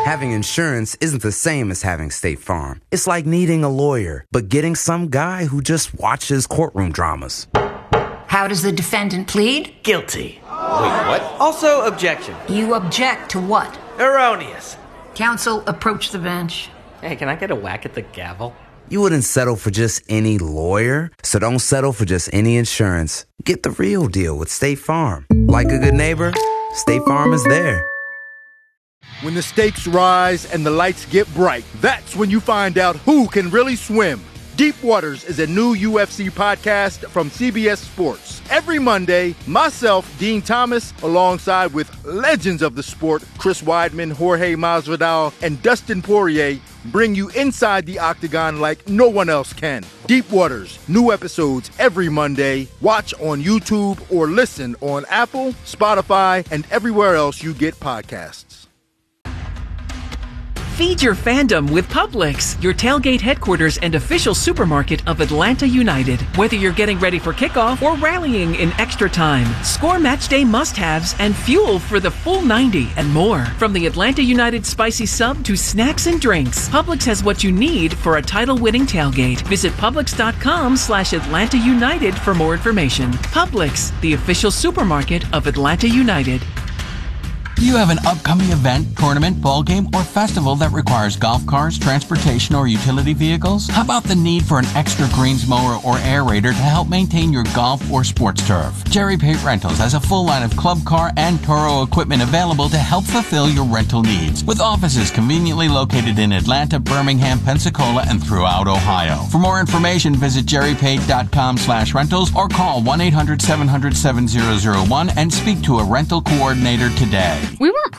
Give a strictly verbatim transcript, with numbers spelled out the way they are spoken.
Having insurance isn't the same as having State Farm. It's like needing a lawyer, but getting some guy who just watches courtroom dramas. How does the defendant plead? Guilty. Wait, what? Also, objection. You object to what? Erroneous. Counsel, approach the bench. Hey, can I get a whack at the gavel? You wouldn't settle for just any lawyer, so don't settle for just any insurance. Get the real deal with State Farm. Like a good neighbor, State Farm is there. When the stakes rise and the lights get bright, that's when you find out who can really swim. Deep Waters is a new U F C podcast from C B S Sports. Every Monday, myself, Dean Thomas, alongside with legends of the sport, Chris Weidman, Jorge Masvidal, and Dustin Poirier, bring you inside the octagon like no one else can. Deep Waters, new episodes every Monday. Watch on YouTube or listen on Apple, Spotify, and everywhere else you get podcasts. Feed your fandom with Publix, your tailgate headquarters and official supermarket of Atlanta United. Whether you're getting ready for kickoff or rallying in extra time, score match day must-haves and fuel for the full ninety and more. From the Atlanta United spicy sub to snacks and drinks, Publix has what you need for a title-winning tailgate. Visit Publix.com slash Atlanta United for more information. Publix, the official supermarket of Atlanta United. Do you have an upcoming event, tournament, ball game, or festival that requires golf carts, transportation, or utility vehicles? How about the need for an extra greens mower or aerator to help maintain your golf or sports turf? Jerry Pate Rentals has a full line of club car and Toro equipment available to help fulfill your rental needs, with offices conveniently located in Atlanta, Birmingham, Pensacola, and throughout Ohio. For more information, visit jerrypate.com slash rentals or call one eight hundred seven hundred seven zero zero one and speak to a rental coordinator today. We weren't